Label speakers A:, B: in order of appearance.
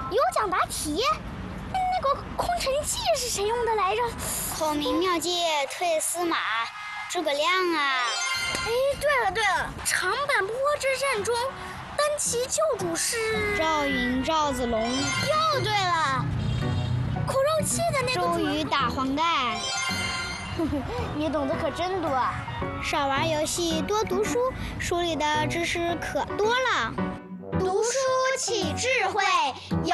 A: 有奖答题。那个空城计是谁用的来着？
B: 孔明妙计退司马，诸葛亮啊！
A: 哎，对了，长坂坡之战中，单骑救主是
B: 赵云、赵子龙。
A: 又对了，口肉计的那个
B: 周瑜打黄盖。
A: 你懂得可真多。
B: 少玩游戏，多读书，书里的知识可多了。
A: 读书起智慧，有